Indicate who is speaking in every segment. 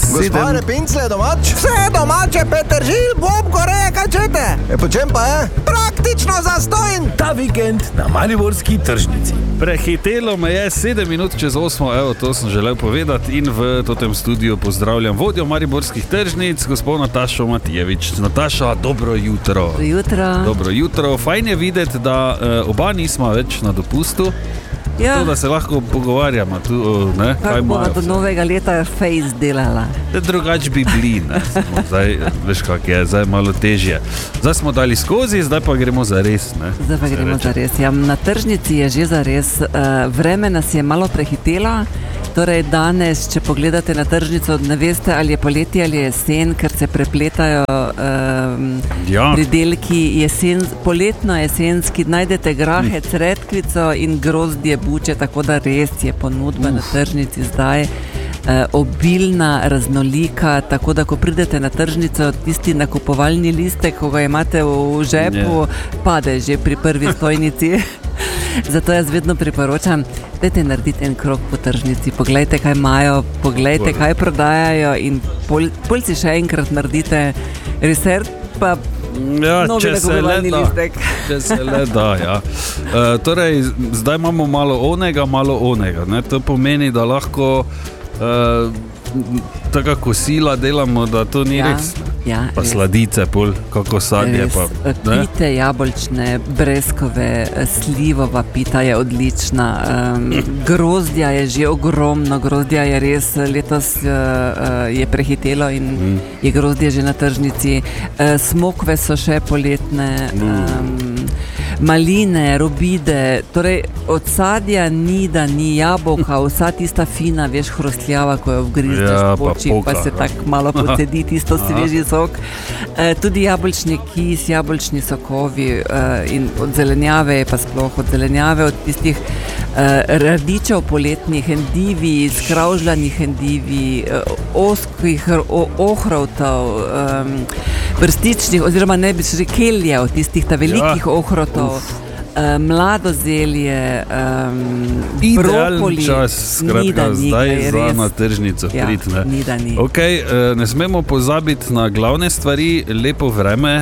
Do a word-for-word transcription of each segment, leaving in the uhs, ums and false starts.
Speaker 1: Gospodare Pincle domač? Vse domače, Petržil, bob, goreje, kačete. E po čem pa je? Praktično zastojn.
Speaker 2: Ta vikend na mariborski tržnici.
Speaker 3: Prehitelo me je sedem minut čez osmo, evo, to sem želel povedati in v totem studiu pozdravljam vodjo mariborskih tržnic, gospod Natašo Matijevič. Nataša, dobro jutro.
Speaker 4: Dobro jutro.
Speaker 3: Dobro jutro. Fajn je videti, da uh, oba nismo več na dopustu.
Speaker 4: Ja.
Speaker 3: To, da se lahko pogovarjamo tu, ne, kaj
Speaker 4: Kako
Speaker 3: imajo.
Speaker 4: Kako bo do novega leta face delala?
Speaker 3: Drugač bi bili, ne. Zdaj, veš kak je, zdaj malo težje. Zdaj smo dali skozi, zdaj pa gremo za res, ne.
Speaker 4: Zdaj pa gremo za res. Ja, na tržnici je že za res. Uh, vreme nas je malo prehitela. Torej danes, če pogledate na tržnico, ne veste, ali je poletje ali jesen, ker se prepletajo um,
Speaker 3: ja.
Speaker 4: pridelki jesen, poletno-jesenski. Najdete grahe, cretkvico in grozdje buče, tako da res je ponudba Uf. na tržnici zdaj uh, obilna, raznolika, tako da ko pridete na tržnico, tisti nakupovalni listek, ko ga imate v žepu, yeah. pade že pri prvi stojnici. Zato jaz vedno priporočam, dajte narediti en krog po tržnici, poglejte, kaj imajo, poglejte, kaj prodajajo in pol, pol si še enkrat naredite research, pa
Speaker 3: ja,
Speaker 4: novi nakupovalni listek.
Speaker 3: Če se le da, ja. E, torej, zdaj imamo malo onega, malo onega. Ne? To pomeni, da lahko e, taka kosila delamo, da to ni
Speaker 4: ja.
Speaker 3: res.
Speaker 4: Ja,
Speaker 3: pa
Speaker 4: res.
Speaker 3: Sladice, pol, kako sadje. Pa,
Speaker 4: pite jabolčne, breskove, slivova pita je odlična. Um, grozdja je že ogromno, grozdja je res letos uh, je prehitelo in mm. je grozdje že na tržnici. Uh, smokve so še poletne. Um, Maline, robide, torej od sadja ni, da ni jabolka, vsa tista fina, veš, hrustljava, ko jo vgrizneš,
Speaker 3: ja,
Speaker 4: poči, pa, pa se tako malo pocedi tisto sveži sok. E, tudi jabolčni kis, jabolčni sokovi e, in od zelenjave je pa sploh od zelenjave, od tistih e, radičev poletnih, endivi, skravžljanih endivi, e, oskih ohrovtov, e, brstičnih, oziroma ne bi še keljev, tistih ta velikih ja. ohrovtov. Uh, mlado zelje, um, brokoli,
Speaker 3: čas, skratka,
Speaker 4: ni,
Speaker 3: zdaj
Speaker 4: ni,
Speaker 3: za na tržnico
Speaker 4: ja,
Speaker 3: prid, ne?
Speaker 4: Ni, da ni.
Speaker 3: Okay, uh, ne smemo pozabiti na glavne stvari, lepo vreme,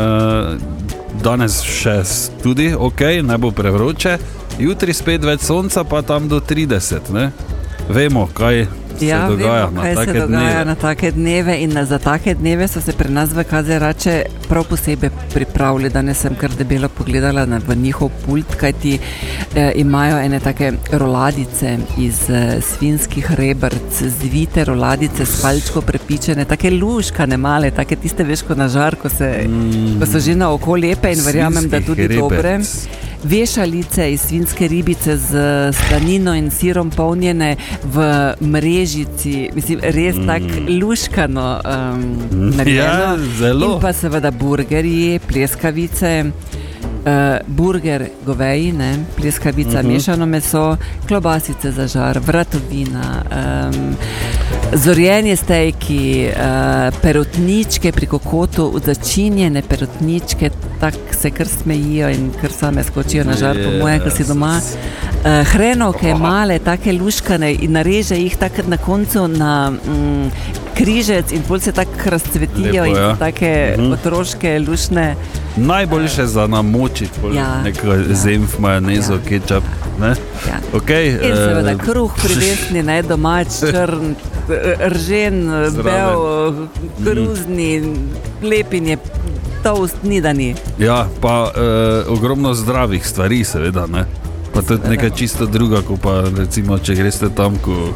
Speaker 3: uh, danes še tudi, ok, ne bo prevroče, jutri spet več sonca, pa tam do trideset, ne? Vemo, kaj
Speaker 4: Ja,
Speaker 3: se dogaja,
Speaker 4: vemo,
Speaker 3: na,
Speaker 4: kaj
Speaker 3: take
Speaker 4: se dogaja na take dneve in za take dneve so se pri nas v K Z Rače prav posebej pripravili. Danes sem kar debelo pogledala na, v njihov pult, kajti eh, imajo ene take roladice iz eh, svinskih rebrc, zvite roladice s palčko prepičene, take luškane male, take tiste veš, ko na žar, ko, se, mm. ko so že na oko lepe in verjamem, da tudi reberc. Dobre. Vešalice iz svinske ribice z slanino in sirom polnjene v mrežici, mislim, res mm. tako luškano um, narejeno.
Speaker 3: Ja, zelo.
Speaker 4: In pa seveda burgerji, pleskavice, uh, burger goveji, ne, pleskavica, uh-huh. mešano meso, klobasice za žar, vratovina, um, zorjeni stejki, uh, perutničke pri kokotu, začinjene perutničke, tako se kar smejijo in kar same skočijo na žar, yes. po mojem, ko si doma. Uh, hrenovke male, take luškane in nareže jih tako na koncu na mm, križec in bolj se tako razcvetijo. Lepo, in ja. take uh-huh. otroške lušne.
Speaker 3: Najboljše za namočiti, ja, neko ja. zemf, majonezo, ja. kečap. Ne?
Speaker 4: Ja.
Speaker 3: Okay,
Speaker 4: in seveda uh, kruh privesni, ne, domač, črn, ržen, bel, kruzni, lepin je toast, ni da ni.
Speaker 3: Ja, pa uh, ogromno zdravih stvari, seveda, ne? Pa tudi nekaj čisto druga, ko pa recimo, če greste tam, ko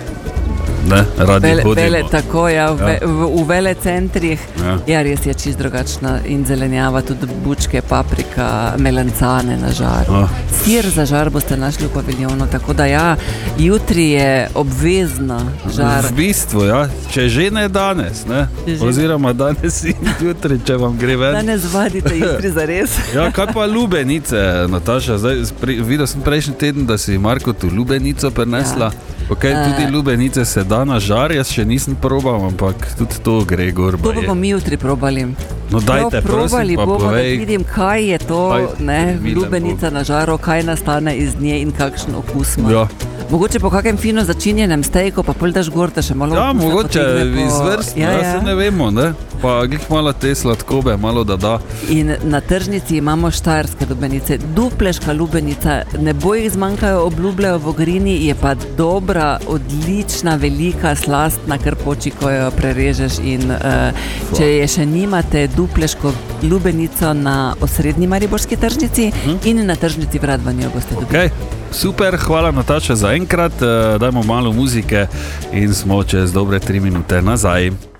Speaker 3: ne, radi
Speaker 4: vele,
Speaker 3: hodimo.
Speaker 4: Vele, tako, ja, v,
Speaker 3: ja.
Speaker 4: v, v vele centrih, ja. ja, res je čist drugačna in zelenjava, tudi bučke, paprika, melancane na žar.
Speaker 3: Ah.
Speaker 4: Sir za žar boste našli v paviljonu, tako da ja, jutri je obvezno žar.
Speaker 3: V bistvu, ja, če že ne danes, ne, oziroma danes in jutri, če vam gre ven.
Speaker 4: Danes vadite jutri za res.
Speaker 3: Ja, kaj pa lubenice, Nataša, zdaj, pre, videl sem prejšnji teden, da si Marko tu lubenico prinesla. Ja. Ok, tudi lubenice se da na žar, jaz še nisem probal, ampak tudi to gre gor.
Speaker 4: To bomo mi jutri probali.
Speaker 3: No dajte, prosim, pa
Speaker 4: bomo,
Speaker 3: povej.
Speaker 4: Da vidim, kaj je to,
Speaker 3: kaj,
Speaker 4: ne, lubenica na žaru, kaj nastane iz nje in kakšen okus ima.
Speaker 3: Ja.
Speaker 4: Mogoče po kakem fino začinjenem stejku, pa pol daš gor, da še malo...
Speaker 3: Ja,
Speaker 4: okusa
Speaker 3: mogoče
Speaker 4: potegne po-
Speaker 3: izvrstno,
Speaker 4: Ja,
Speaker 3: ja,
Speaker 4: ja.
Speaker 3: se ne vemo, ne? Pa glih malo te sladkobe, malo da da.
Speaker 4: In na tržnici imamo štajerske lubenice, dupleška lubenica, ne bo jih zmanjkajo, obljubljajo v Ogrini, je pa dobra, odlična, velika, slastna, kar poči, ko jo prerežeš in uh, če je še nimate dupleško lubenico na osrednji mariborski tržnici hm? in na tržnici v Radvanju boste dobili.
Speaker 3: Okay. Super, hvala Nataša za enkrat, uh, dajmo malo muzike in smo čez dobre tri minute nazaj.